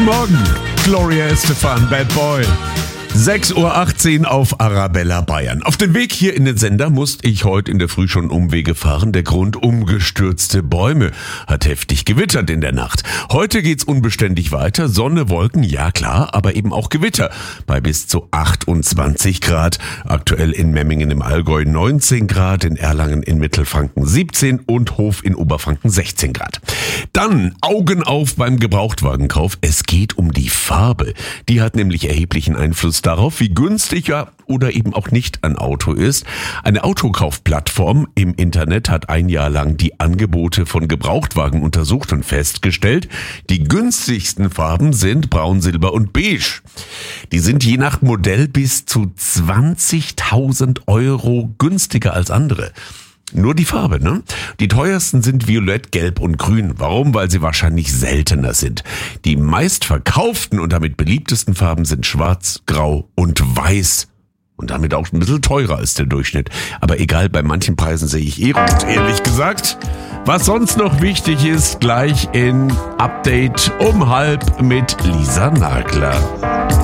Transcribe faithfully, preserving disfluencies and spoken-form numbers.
Guten Morgen, Gloria Estefan, Bad Boy. sechs Uhr achtzehn auf Arabella Bayern. Auf dem Weg hier in den Sender musste ich heute in der Früh schon Umwege fahren. Der Grund: umgestürzte Bäume. Hat heftig gewittert in der Nacht. Heute geht's unbeständig weiter. Sonne, Wolken, ja klar, aber eben auch Gewitter. Bei bis zu achtundzwanzig Grad. Aktuell in Memmingen im Allgäu neunzehn Grad, in Erlangen in Mittelfranken siebzehn und Hof in Oberfranken sechzehn Grad. Dann Augen auf beim Gebrauchtwagenkauf. Es geht um die Farbe. Die hat nämlich erheblichen Einfluss darauf, wie günstig ja oder eben auch nicht ein Auto ist. Eine Autokaufplattform im Internet hat ein Jahr lang die Angebote von Gebrauchtwagen untersucht und festgestellt, die günstigsten Farben sind Braun, Silber und Beige. Die sind je nach Modell bis zu zwanzigtausend Euro günstiger als andere. Nur die Farbe, ne? Die teuersten sind Violett, Gelb und Grün. Warum? Weil sie wahrscheinlich seltener sind. Die meistverkauften und damit beliebtesten Farben sind Schwarz, Grau und Weiß. Und damit auch ein bisschen teurer als der Durchschnitt. Aber egal, bei manchen Preisen sehe ich eh rund, ehrlich gesagt. Was sonst noch wichtig ist, gleich in Update um halb mit Lisa Nagler.